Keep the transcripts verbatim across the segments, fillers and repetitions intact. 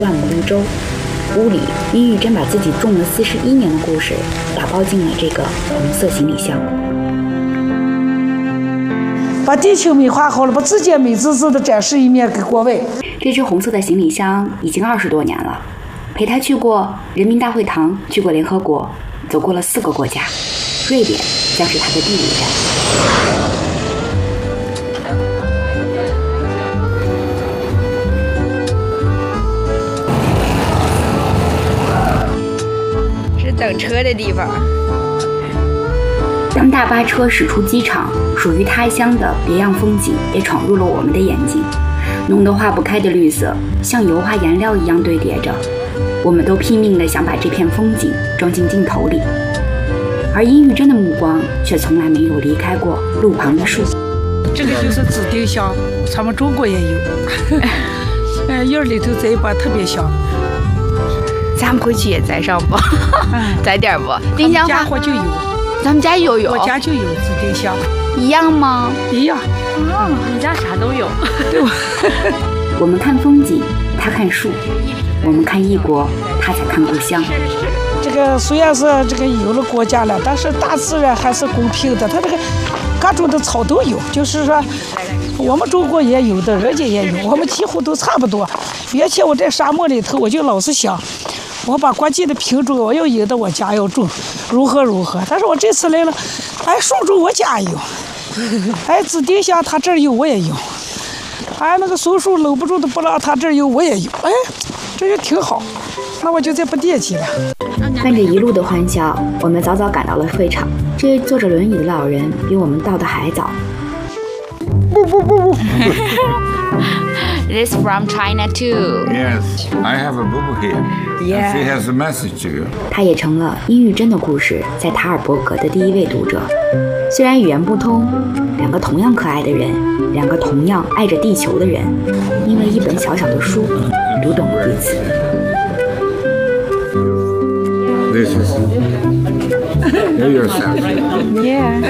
万亩绿洲。屋里，殷玉珍把自己种了四十一年的故事打包进了这个红色行李箱。 把地球美化好了，把自己美滋滋的展示一面给国外。 这只红色的行李箱已经二十多年了，陪他去过人民大会堂，去过联合国，走过了四个国家，瑞典将是他的第五站。 是等车的地方。 当大巴车驶出机场，属于他乡的别样风景也闯入了我们的眼睛。浓得化不开的绿色，像油画颜料一样堆叠着。我们都拼命地想把这片风景装进镜头里，而殷玉珍的目光却从来没有离开过路旁的树。 这个就是紫丁香，咱们中国也有。哎，叶里头摘一把特别香。 咱们回去也摘上不？摘点不？丁香花就有。 咱们家又有， 我家就有紫丁香， 一样吗？ 一样。 啊，你家啥都有。 对吧？ 我们看风景，他看树；我们看异国，他在看故乡。 这个虽然是这个有了国家了，但是大自然还是公平的，它这个各种的草都有，就是说我们中国也有的，人家也有，我们几乎都差不多。而且我在沙漠里头，我就老是想，我把国际的品种我要引到我家要种，如何如何。但是我这次来了，哎，树种我家有，哎，紫丁香他这儿有我也有，哎，那个松树搂不住的不让他这儿有我也有，哎，这就挺好。那我就再不惦记了。 伴着一路的欢笑，我们早早赶到了会场。这位坐着轮椅的老人比我们到的还早。 不不不不。 This from China too. Yes, I have a boo here. Yeah. And she has a message to you. 他也成了殷玉珍的故事在塔尔伯格的第一位读者。虽然语言不通，两个同样可爱的人，两个同样爱着地球的人，因为一本小小的书，读懂了彼此。 This is. Hear yourself. Yeah.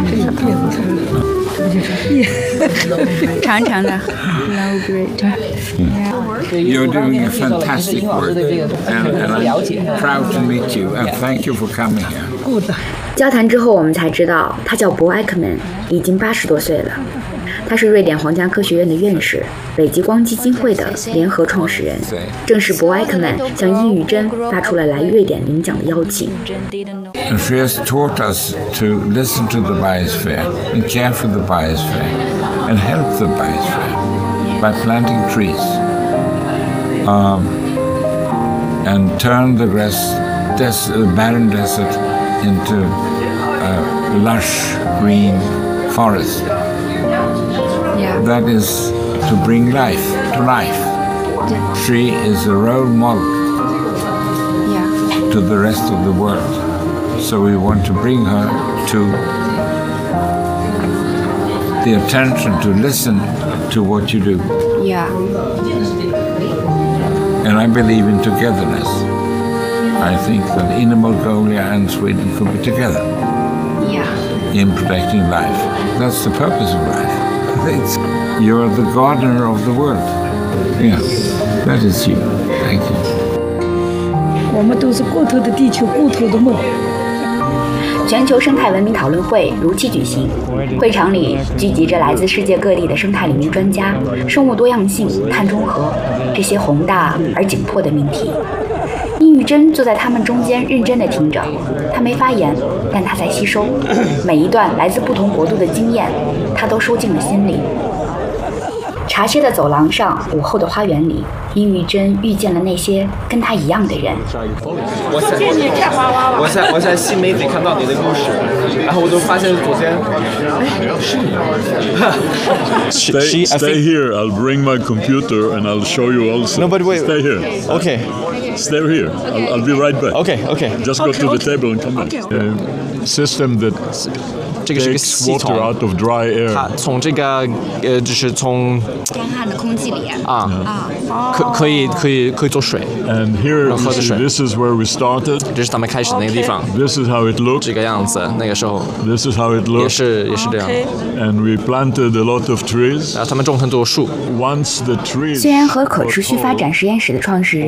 长长的 low grade. You're doing a fantastic work, and, and I'm proud to meet you, and thank you for coming here. 交谈之后，我们才知道他叫博艾克曼，已经八十多岁了。他是瑞典皇家科学院的院士，北极光基金会的联合创始人。正是博艾克曼向殷玉珍发出了来瑞典领奖的邀请。 And she has taught us to listen to the biosphere and care for the biosphere and help the biosphere by planting trees um, and turn the rest, des- the barren desert into a lush green forest. Yeah. That is to bring life to life. She is a role model Yeah. to the rest of the world. So we want to bring her to the attention to listen to what you do. Yeah. And I believe in togetherness. I think that Inner Mongolia and Sweden could be together Yeah. in protecting life. That's the purpose of life. It's, you're the gardener of the world. Yeah, that is you. Thank you. 我们都是共同的地球，共同的梦。 全球生态文明讨论会如期举行，会场里聚集着来自世界各地的生态领域专家、生物多样性、碳中和这些宏大而紧迫的命题。殷玉珍坐在他们中间，认真地听着。她没发言，但她在吸收每一段来自不同国度的经验，她都收进了心里。茶歇的走廊上，午后的花园里，殷玉珍遇见了那些跟她一样的人。 我在我在我在新媒体看到你的故事，然后我就发现昨天，哎，是你。 Stay, stay here. I'll bring my computer and I'll show you also. No, but wait. Stay here. Okay. Stay here. I'll, I'll be right back. Okay. Okay. Just go Okay, to the okay. table and come back. Okay. A system that 这个是个 takes 系 water 统， out of dry 它 air. 从这个呃，就是从干旱的空气里啊啊， 可可以可以可以做水， And here, 喝 you 的 see, 水。 this is where we started. 这是他们开始的那个地方， This is how it looked. 这个样子。那个时候 This is how it 也 looked. 是也是这样， OK And we planted a lot of trees. 然后他们种很多树。 Once the trees 虽然和可持续发展实验室的创始人